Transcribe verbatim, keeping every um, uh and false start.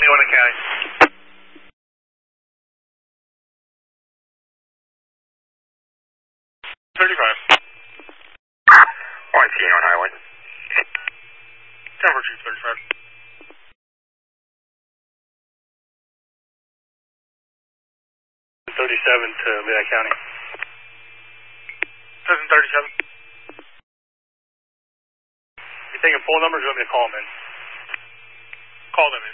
twenty-one in county. thirty-five. one eighteen on highway. Cover two thirty-five. thirty-seven to Lehigh County. seven thirty-seven. You taking full numbers or you want me to call them in? Call them in.